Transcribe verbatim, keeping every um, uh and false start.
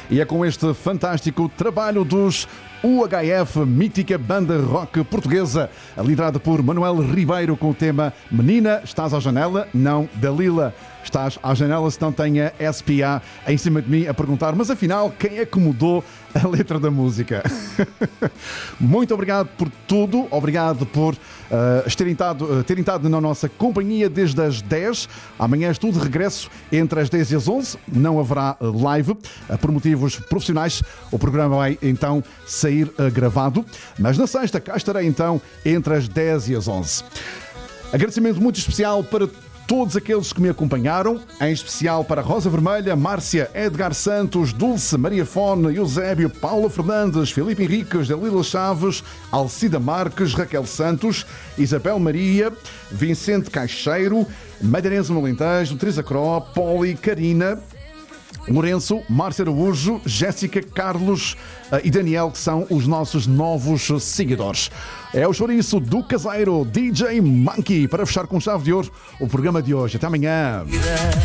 E é com este fantástico trabalho dos U H F, mítica banda rock portuguesa, liderada por Manuel Ribeiro, com o tema Menina, estás à janela? Não, Dalila. Estás à janela se não tenha S P A em cima de mim a perguntar, mas afinal, quem é que mudou a letra da música? Muito obrigado por tudo, obrigado por uh, terem, estado, uh, terem estado na nossa companhia desde as dez. Amanhã estou de regresso entre as dez e as onze, não haverá live, uh, por motivos profissionais. O programa vai então sair uh, gravado, mas na sexta cá estarei então entre as dez e as onze. Agradecimento muito especial para todos aqueles que me acompanharam, em especial para Rosa Vermelha, Márcia, Edgar Santos, Dulce, Maria Fone, Eusébio, Paula Fernandes, Filipe Henriques, Dalila Chaves, Alcida Marques, Raquel Santos, Isabel Maria, Vicente Caixeiro, Madeirense no Alentejo, Teresa Cro, Poli, Karina, Lourenço, Márcia Araújo, Jéssica, Carlos uh, e Daniel, que são os nossos novos seguidores. É o chouriço do caseiro D J Monkey para fechar com chave de ouro o programa de hoje. Até amanhã.